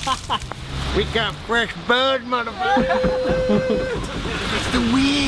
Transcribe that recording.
We got fresh bud, motherfucker. It's the wind.